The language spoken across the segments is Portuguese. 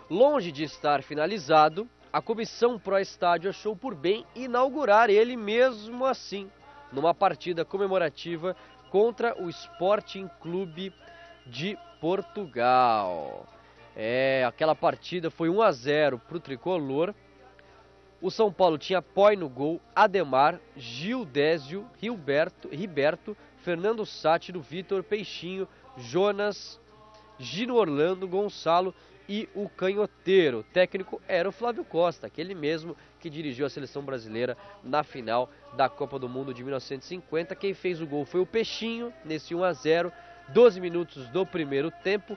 Longe de estar finalizado, a comissão pró-estádio achou por bem inaugurar ele mesmo assim, numa partida comemorativa contra o Sporting Clube de Portugal. Aquela partida foi 1-0 para o tricolor. O São Paulo tinha Poi no gol, Ademar, Gildésio, Riberto, Fernando Sátiro, Vitor, Peixinho, Jonas, Gino Orlando, Gonçalo e o canhoteiro. O técnico era o Flávio Costa, aquele mesmo que dirigiu a seleção brasileira na final da Copa do Mundo de 1950. Quem fez o gol foi o Peixinho, nesse 1-0, 12 minutos do primeiro tempo.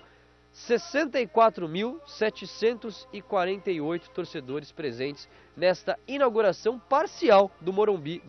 64.748 torcedores presentes nesta inauguração parcial do Morumbi.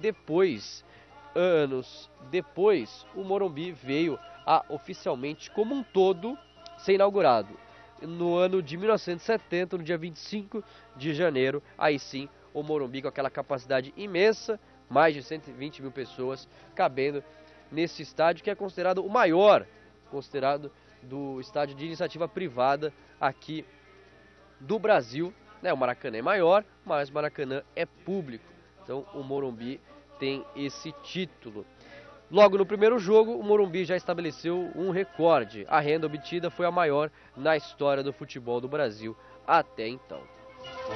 Anos depois, o Morumbi veio a oficialmente como um todo ser inaugurado. No ano de 1970, no dia 25 de janeiro, aí sim, o Morumbi com aquela capacidade imensa, mais de 120 mil pessoas cabendo nesse estádio que é considerado o maior, do estádio de iniciativa privada aqui do Brasil. O Maracanã é maior, mas o Maracanã é público. Então o Morumbi tem esse título. Logo no primeiro jogo, o Morumbi já estabeleceu um recorde. A renda obtida foi a maior na história do futebol do Brasil até então.